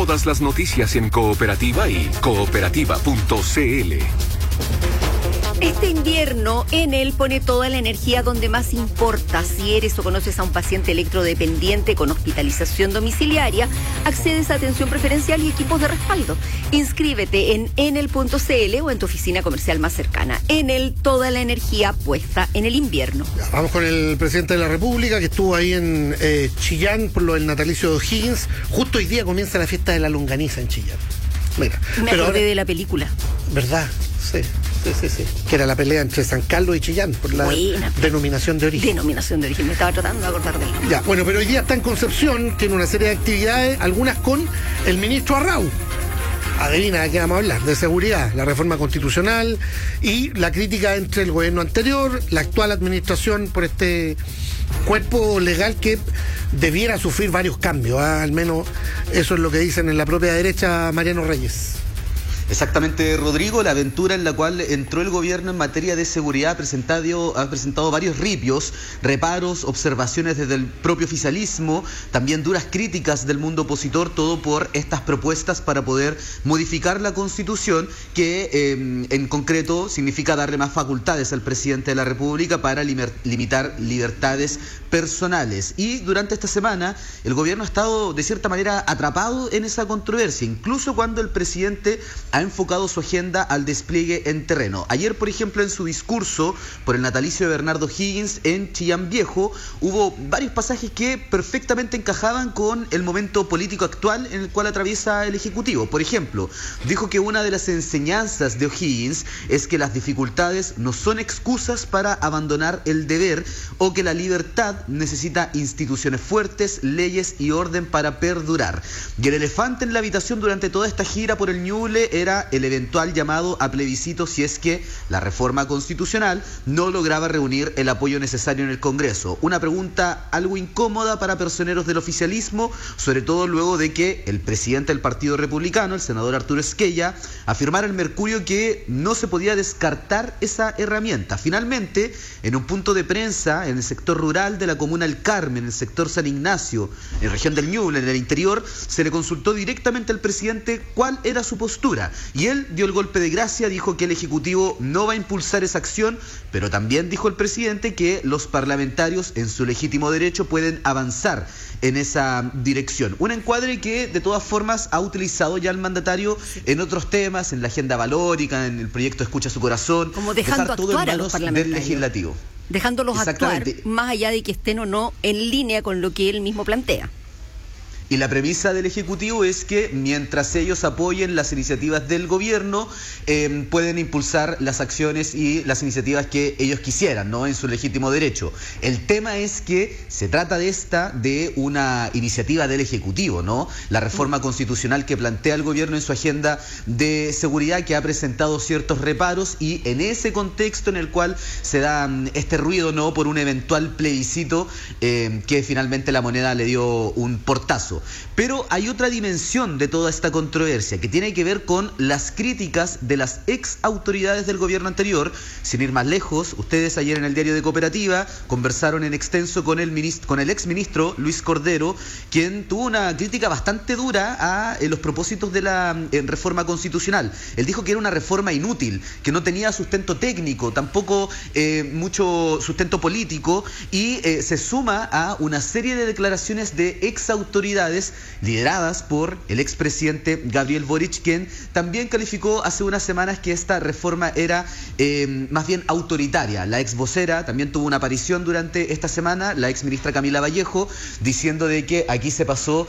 todas las noticias en Cooperativa y cooperativa.cl. Este invierno, Enel pone toda la energía donde más importa. Si eres o conoces a un paciente electrodependiente con hospitalización domiciliaria, accedes a atención preferencial y equipos de respaldo. Inscríbete en enel.cl o en tu oficina comercial más cercana. Enel, toda la energía puesta en el invierno. Ya, vamos con el presidente de la República, que estuvo ahí en Chillán por lo del natalicio de O'Higgins. Justo hoy día comienza la fiesta de la longaniza en Chillán. Mira, Me acordé de la película. ¿Verdad? Sí. Que era la pelea entre San Carlos y Chillán por la denominación de origen. Denominación de origen, me estaba tratando de acordar del nombre. Ya, bueno, pero hoy día está en Concepción, tiene una serie de actividades, algunas con el ministro Arrau. Adivina de qué vamos a hablar, de seguridad, la reforma constitucional y la crítica entre el gobierno anterior, la actual administración por este cuerpo legal que debiera sufrir varios cambios, al menos eso es lo que dicen en la propia derecha Mariano Reyes. Exactamente, Rodrigo, la aventura en la cual entró el gobierno en materia de seguridad ha presentado varios ripios, reparos, observaciones desde el propio oficialismo, también duras críticas del mundo opositor, todo por estas propuestas para poder modificar la Constitución, que en concreto significa darle más facultades al presidente de la República para limitar libertades personales. Y durante esta semana el gobierno ha estado de cierta manera atrapado en esa controversia, incluso cuando el presidente ha enfocado su agenda al despliegue en terreno. Ayer, por ejemplo, en su discurso por el natalicio de Bernardo O'Higgins en Chillán Viejo, hubo varios pasajes que perfectamente encajaban con el momento político actual en el cual atraviesa el Ejecutivo. Por ejemplo, dijo que una de las enseñanzas de O'Higgins es que las dificultades no son excusas para abandonar el deber, o que la libertad necesita instituciones fuertes, leyes y orden para perdurar. Y el elefante en la habitación durante toda esta gira por el Ñuble era el eventual llamado a plebiscito si es que la reforma constitucional no lograba reunir el apoyo necesario en el Congreso. Una pregunta algo incómoda para personeros del oficialismo, sobre todo luego de que el presidente del Partido Republicano, el senador Arturo Esquella, afirmara en Mercurio que no se podía descartar esa herramienta. Finalmente, en un punto de prensa en el sector rural de la comuna El Carmen, en el sector San Ignacio, en región del Ñuble, en el interior, se le consultó directamente al presidente cuál era su postura. Y él dio el golpe de gracia, dijo que el Ejecutivo no va a impulsar esa acción, pero también dijo el presidente que los parlamentarios en su legítimo derecho pueden avanzar en esa dirección. Un encuadre que de todas formas ha utilizado ya el mandatario en otros temas, en la agenda valórica, en el proyecto Escucha su Corazón, como dejando todo actuar en a los manos parlamentarios, del legislativo. Dejándolos actuar, más allá de que estén o no en línea con lo que él mismo plantea. Y la premisa del Ejecutivo es que mientras ellos apoyen las iniciativas del gobierno, pueden impulsar las acciones y las iniciativas que ellos quisieran, ¿no? En su legítimo derecho. El tema es que se trata de una iniciativa del Ejecutivo, ¿no? La reforma constitucional que plantea el gobierno en su agenda de seguridad, que ha presentado ciertos reparos, y en ese contexto en el cual se da este ruido, ¿no? Por un eventual plebiscito, que finalmente la moneda le dio un portazo. Pero hay otra dimensión de toda esta controversia que tiene que ver con las críticas de las ex autoridades del gobierno anterior. Sin ir más lejos, ustedes ayer en el diario de Cooperativa conversaron en extenso con el ex ministro Luis Cordero, quien tuvo una crítica bastante dura a los propósitos de la reforma constitucional. Él dijo que era una reforma inútil, que no tenía sustento técnico, tampoco mucho sustento político, y se suma a una serie de declaraciones de ex autoridades lideradas por el expresidente Gabriel Boric, quien también calificó hace unas semanas que esta reforma era más bien autoritaria. La ex vocera también tuvo una aparición durante esta semana, la ex ministra Camila Vallejo, diciendo de que aquí se pasó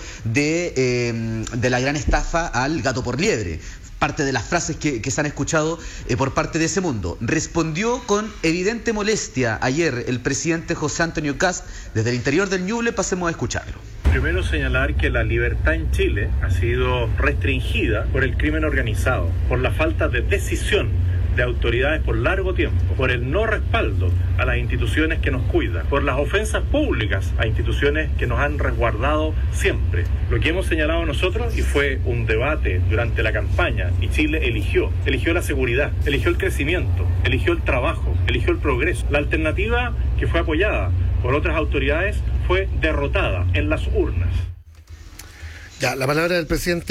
de la gran estafa al gato por liebre. Parte de las frases que se han escuchado por parte de ese mundo. Respondió con evidente molestia ayer el presidente José Antonio Kast desde el interior del Ñuble. Pasemos a escucharlo. Primero señalar que la libertad en Chile ha sido restringida por el crimen organizado, por la falta de decisión de autoridades por largo tiempo, por el no respaldo a las instituciones que nos cuidan, por las ofensas públicas a instituciones que nos han resguardado siempre. Lo que hemos señalado nosotros, y fue un debate durante la campaña, y Chile eligió la seguridad, eligió el crecimiento, eligió el trabajo, eligió el progreso. La alternativa que fue apoyada por otras autoridades fue derrotada en las urnas. Ya, la palabra del presidente